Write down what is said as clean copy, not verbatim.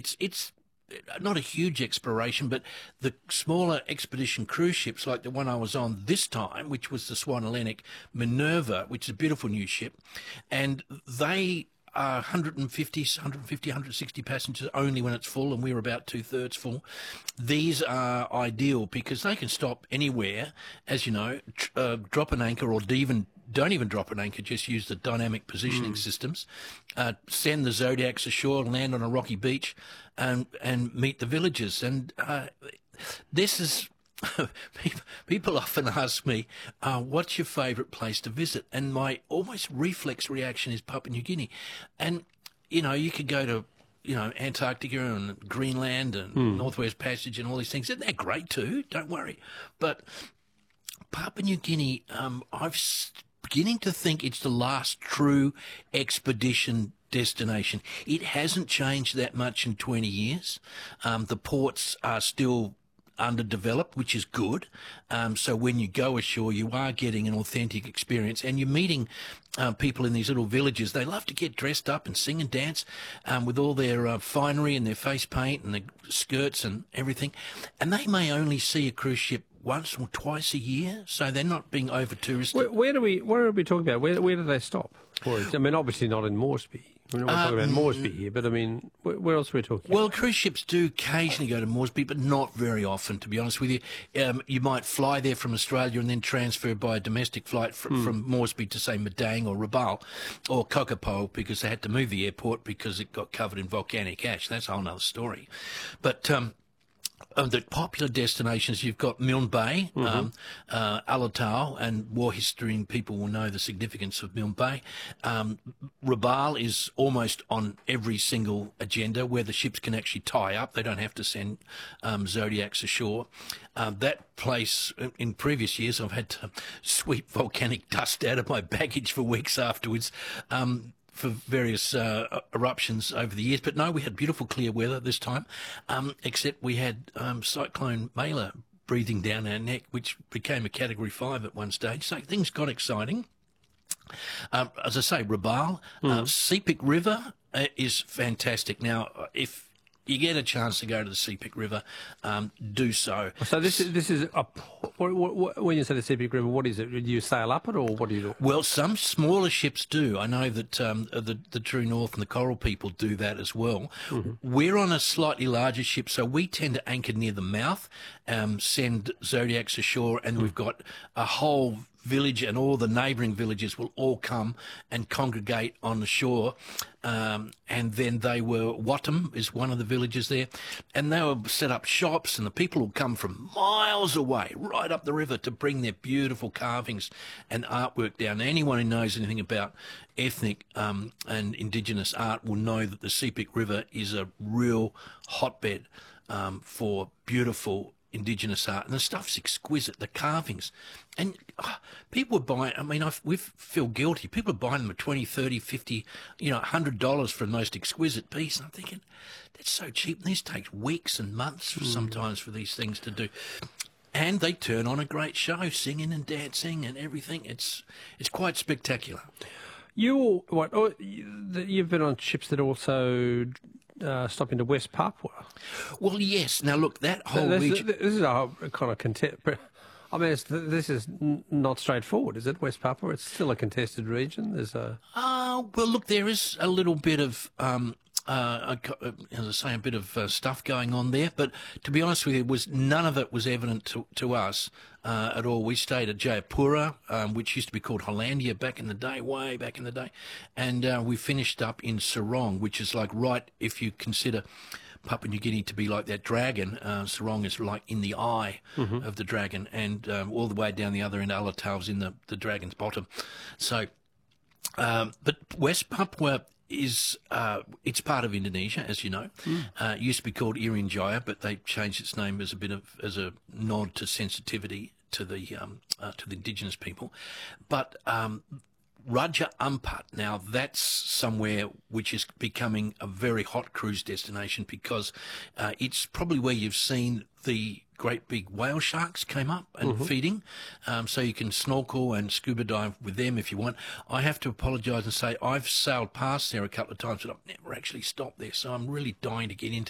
it's not a huge exploration, but the smaller expedition cruise ships like the one I was on this time, which was the Swan Atlantic Minerva, which is a beautiful new ship, and they are 160 passengers only when it's full, and we're about 2/3 full. These are ideal because they can stop anywhere, as you know, drop an anchor, or even don't even drop an anchor, just use the dynamic positioning systems, send the Zodiacs ashore, land on a rocky beach, and meet the villagers. And this is... People often ask me, what's your favourite place to visit? And my almost reflex reaction is Papua New Guinea. And, you know, you could go to, you know, Antarctica and Greenland and Northwest Passage and all these things. And they're great too, don't worry. But Papua New Guinea, beginning to think it's the last true expedition destination. It hasn't changed that much in 20 years. The ports are still underdeveloped, which is good. So when you go ashore, you are getting an authentic experience, and you're meeting people in these little villages. They love to get dressed up and sing and dance with all their finery and their face paint and their skirts and everything. And they may only see a cruise ship once or twice a year, so they're not being over touristic. What are we talking about? Where do they stop? I mean, obviously not in Moresby. We're not talking about Moresby here, but I mean, where else are we talking? Well, cruise ships do occasionally go to Moresby, but not very often, to be honest with you. You might fly there from Australia and then transfer by a domestic flight from Moresby to, say, Madang or Rabaul or Kokopo, because they had to move the airport because it got covered in volcanic ash. That's a whole other story. But the popular destinations, you've got Milne Bay, Alatau, and war historian people will know the significance of Milne Bay. Rabaul is almost on every single agenda where the ships can actually tie up. They don't have to send Zodiacs ashore. That place, in previous years, I've had to sweep volcanic dust out of my baggage for weeks afterwards. For various eruptions over the years. But no, we had beautiful clear weather this time, except we had Cyclone Mela breathing down our neck, which became a Category 5 at one stage. So things got exciting. As I say, Rabaul, Sepik River is fantastic. Now, if you get a chance to go to the Sepik River, do so. So this is when you say the Sepik River, what is it? Do you sail up it, or what do you do? Well, some smaller ships do. I know that the True North and the Coral people do that as well. We're on a slightly larger ship, so we tend to anchor near the mouth, send Zodiacs ashore, and we've got a whole village, and all the neighbouring villages will all come and congregate on the shore. And then Wattam is one of the villages there, and they will set up shops, and the people will come from miles away, right up the river, to bring their beautiful carvings and artwork down. Anyone who knows anything about ethnic and indigenous art will know that the Sepik River is a real hotbed for beautiful indigenous art, and the stuff's exquisite, the carvings. And people are buying, I mean, we feel guilty. People are buying them at $20, $30, $50, $100 for the most exquisite piece. And I'm thinking, that's so cheap. And these take weeks and months sometimes for these things to do. And they turn on a great show, singing and dancing and everything. It's quite spectacular. You've been on ships that also stop into West Papua. Well, yes. Now, look, that whole region... This is a kind of I mean, this is not straightforward, is it, West Papua? It's still a contested region. There's a... well, look, there is a little bit of... as I say, a bit of stuff going on there, but to be honest with you, none of it was evident to us at all. We stayed at Jayapura, which used to be called Hollandia back in the day, way back in the day, and we finished up in Sarong, which is like right, if you consider Papua New Guinea to be like that dragon, Sarong is like in the eye of the dragon, and all the way down the other end, Alatau's in the dragon's bottom. So, but West Papua is it's part of Indonesia, as you know. It used to be called Irian Jaya, but they changed its name as a nod to sensitivity to the indigenous people. But Raja Ampat, now that's somewhere which is becoming a very hot cruise destination, because it's probably where you've seen the great big whale sharks came up and feeding, so you can snorkel and scuba dive with them if you want. I have to apologise and say I've sailed past there a couple of times, but I've never actually stopped there, so I'm really dying to get into